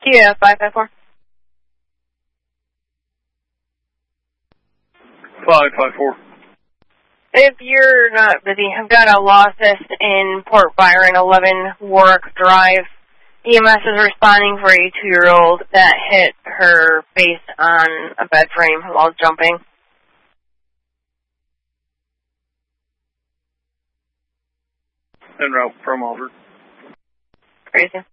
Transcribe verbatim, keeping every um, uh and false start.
Kia five five four. five five four. If you're not busy, I've got a losses in Port Byron, eleven Warwick Drive. E M S is responding for a two-year-old that hit her face on a bed frame while jumping. En route from Albert. Crazy.